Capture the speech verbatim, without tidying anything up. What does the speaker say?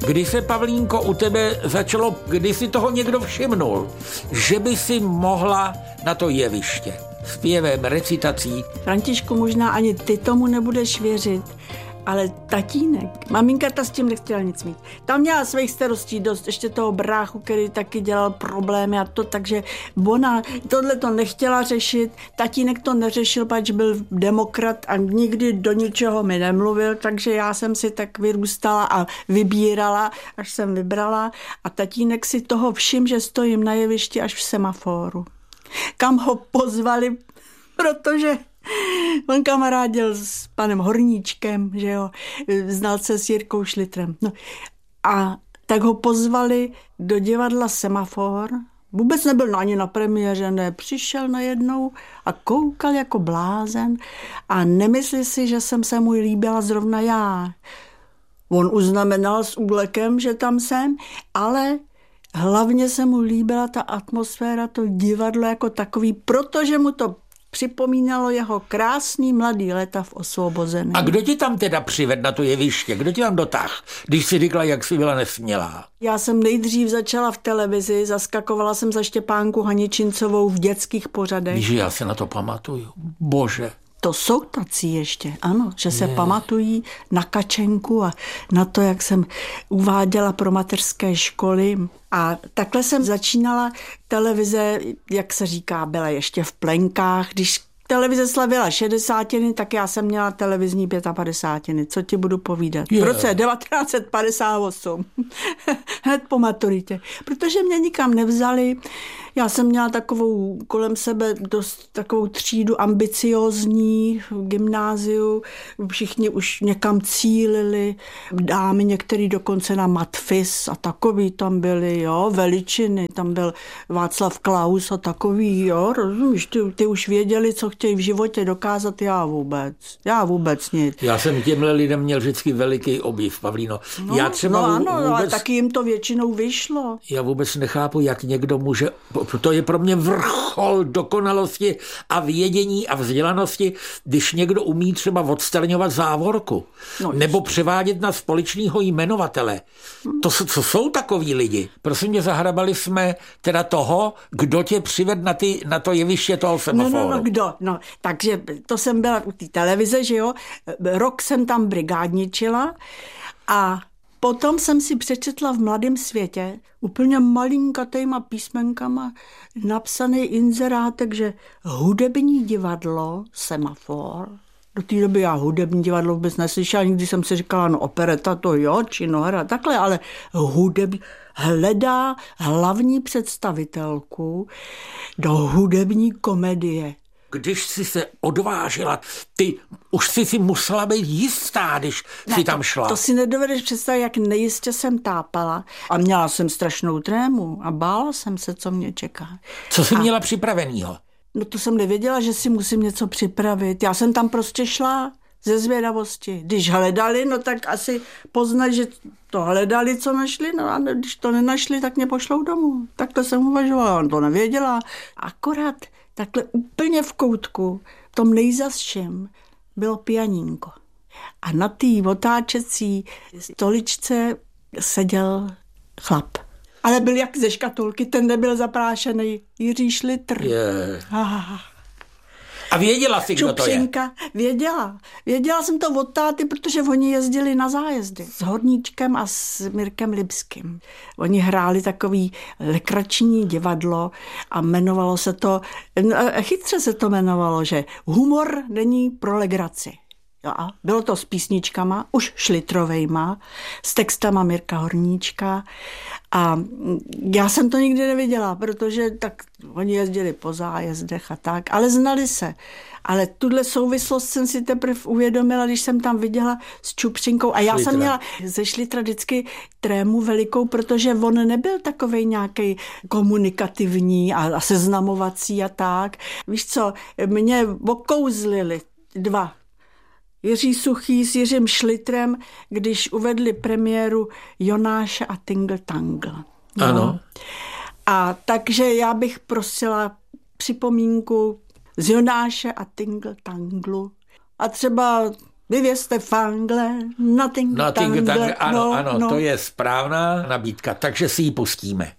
Kdy se, Pavlínko, u tebe začalo, kdy si toho někdo všimnul, že by si mohla na to jeviště zpěvem, recitací? Františku, možná ani ty tomu nebudeš věřit, ale tatínek, maminka ta s tím nechtěla nic mít. Tam měla svých starostí dost, ještě toho bráchu, který taky dělal problémy a to, takže ona tohle to nechtěla řešit, tatínek to neřešil, pač byl demokrat a nikdy do ničeho mi nemluvil, takže já jsem si tak vyrůstala a vybírala, až jsem vybrala a tatínek si toho všim, že stojím na jevišti až v semaforu. Kam ho pozvali, protože on kamarádil s panem Horníčkem, že jo, znal se s Jirkou Šlitrem. No. A tak ho pozvali do divadla Semafor. Vůbec nebyl ani na premiéře, ne, přišel najednou a koukal jako blázen a nemyslí si, že jsem se mu líbila zrovna já. On uznamenal s úlekem, že tam jsem, ale hlavně se mu líbila ta atmosféra, to divadlo jako takový, protože mu to připomínalo jeho krásný mladý léta v Osvobozeném. A kdo ti tam teda přived na to jeviště? Kdo ti tam dotáh, když si říkala, jak jsi byla nesmělá? Já jsem nejdřív začala v televizi, zaskakovala jsem za Štěpánku Haničincovou v dětských pořadech. Víš, já se na to pamatuju. Bože. To jsou tací ještě, ano, že se je. Pamatují na Kačenku a na to, jak jsem uváděla pro mateřské školy. A takhle jsem začínala televize, jak se říká, byla ještě v plenkách. Když televize slavila šedesátiny, tak já jsem měla televizní pětapadesátiny. Co ti budu povídat? Yeah. V roce devatenáct set padesát osm. Hned po maturitě. Protože mě nikam nevzali. Já jsem měla takovou kolem sebe dost takovou třídu ambiciózní v gymnáziu. Všichni už někam cílili. Dámy některý dokonce na matfis a takový tam byli, jo, veličiny. Tam byl Václav Klaus a takový, jo, rozumíš, ty, ty už věděli, co chtějí v životě dokázat, já vůbec. Já vůbec nic. Já jsem těmhle lidem měl vždycky veliký obdiv, Pavlíno. No, já třeba no ano, vůbec, ale taky jim to většinou vyšlo. Já vůbec nechápu, jak někdo může, to je pro mě vrchol dokonalosti a vědění a vzdělanosti, když někdo umí třeba odstraňovat závorku, no, nebo převádět na společného jmenovatele. Hmm. To, co jsou takoví lidi? Prosím mě, zahrabali jsme teda toho, kdo tě přived na, ty, na to jeviště toho Semaforu. No, no, no, kdo? No, takže to jsem byla u té televize, že jo, rok jsem tam brigádničila a potom jsem si přečetla v Mladém světě úplně malinkatýma písmenkama napsaný inzerátek, že hudební divadlo Semafor. Do té doby já hudební divadlo vůbec neslyšela, nikdy jsem si říkala, no opereta to jo, činohra, takhle, ale hudební hledá hlavní představitelku do hudební komedie. Když jsi se odvážila, ty už jsi si musela být jistá, když ne, jsi tam šla. To, to si nedovedeš představit, jak nejistě jsem tápala. A měla jsem strašnou trému a bála jsem se, co mě čeká. Co jsi a... měla připravenýho? No to jsem nevěděla, že si musím něco připravit. Já jsem tam prostě šla ze zvědavosti. Když hledali, no tak asi poznat, že to hledali, co našli, no a když to nenašli, tak mě pošlou domů. Takhle jsem uvažovala, on to nevěděla. Akorát takhle úplně v koutku, v tom nejzazším, bylo pianínko. A na té otáčecí stoličce seděl chlap. Ale byl jak ze škatulky, ten nebyl zaprášený, Jiří Šlitr. Yeah. Ah. A věděla jsi, kdo to je? Čupřinka, věděla. Věděla jsem to od táty, protože oni jezdili na zájezdy s Horníčkem a s Mirkem Lipským. Oni hráli takový lekrační divadlo a jmenovalo se to, chytře se to jmenovalo, že humor není pro legraci. Jo, a bylo to s písničkama, už šlitrovejma, s textama Mirka Horníčka a já jsem to nikdy neviděla, protože tak oni jezdili po zájezdech a tak, ale znali se. Ale tuhle souvislost jsem si teprve uvědomila, když jsem tam viděla s Čupřinkou. A já Šlitra. jsem měla ze Šlitra vždycky trému velikou, protože on nebyl takovej nějaký komunikativní a, a seznamovací a tak. Víš co, mě okouzlili dva Jiří Suchý s Jiřím Šlitrem, když uvedli premiéru Jonáše a Tingl Tangl. No. Ano. A takže já bych prosila připomínku z Jonáše a Tingl Tanglu. A třeba Vyvězte fangle, nothing, nothing tangle. tangle. Ano, no, ano, no. to je správná nabídka, takže si ji pustíme.